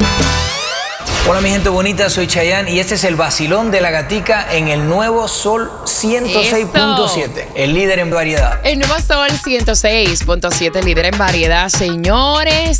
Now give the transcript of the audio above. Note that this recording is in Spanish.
Hola mi gente bonita, soy Chayanne y este es el vacilón de la gatica en el nuevo Sol 106.7, el líder en variedad. El nuevo Sol 106.7, líder en variedad. Señores,